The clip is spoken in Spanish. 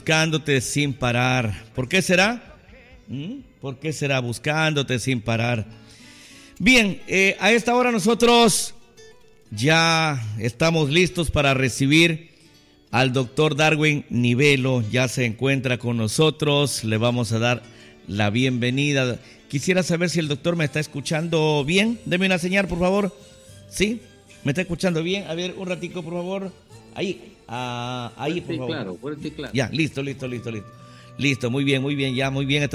Buscándote sin parar. ¿Por qué será? ¿Por qué será? Buscándote sin parar. Bien, a esta hora nosotros ya estamos listos para recibir al doctor Darwin Nivelo. Ya se encuentra con nosotros. Le vamos a dar la bienvenida. Quisiera saber si el doctor me está escuchando bien. Deme una señal, por favor. ¿Sí? ¿Me está escuchando bien? A ver, un ratico, por favor. Ahí. Ahí, por favor. Fuerte y claro. Ya, listo. Listo, muy bien, ya, muy bien.